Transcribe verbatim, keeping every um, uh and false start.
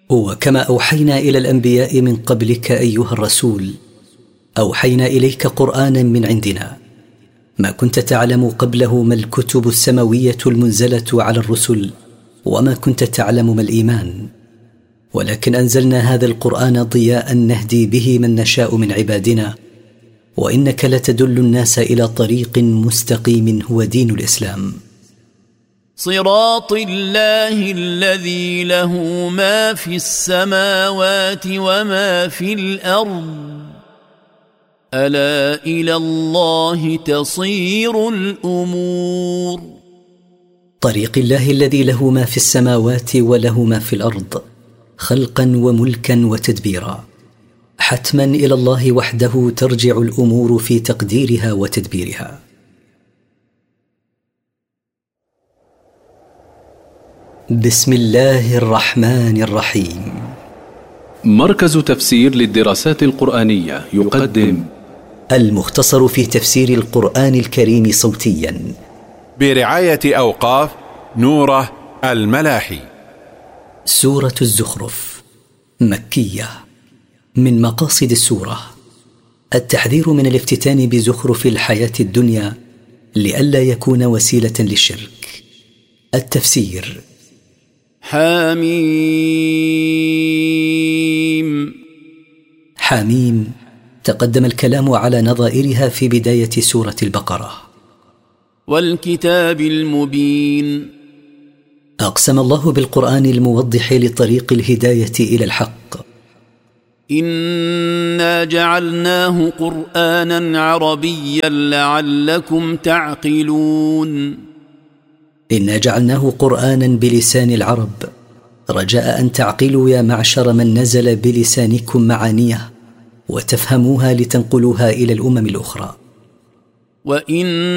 وكما أوحينا إلى الأنبياء من قبلك أيها الرسول أوحينا إليك قرآنا من عندنا ما كنت تعلم قبله ما الكتب السماوية المنزلة على الرسل وما كنت تعلم ما الإيمان، ولكن أنزلنا هذا القرآن ضياء نهدي به من نشاء من عبادنا، وإنك لتدل الناس إلى طريق مستقيم هو دين الإسلام. صراط الله الذي له ما في السماوات وما في الأرض ألا إلى الله تصير الأمور. طريق الله الذي له ما في السماوات وله ما في الأرض خلقا وملكا وتدبيرا، حتما إلى الله وحده ترجع الأمور في تقديرها وتدبيرها. بسم الله الرحمن الرحيم. مركز تفسير للدراسات القرآنية يقدم المختصر في تفسير القرآن الكريم صوتيا برعاية أوقاف نوره الملاحي. سورة الزخرف مكية. من مقاصد السورة التحذير من الافتتان بزخرف الحياة الدنيا لئلا يكون وسيلة للشرك. التفسير. حميم. حميم تقدم الكلام على نظائرها في بداية سورة البقرة. والكتاب المبين. أقسم الله بالقرآن الموضح لطريق الهداية إلى الحق. إنا جعلناه قرآنا عربيا لعلكم تعقلون. إنا جعلناه قرآنا بلسان العرب رجاء أن تعقلوا يا معشر من نزل بلسانكم معانيه وتفهموها لتنقلوها إلى الأمم الأخرى. وإن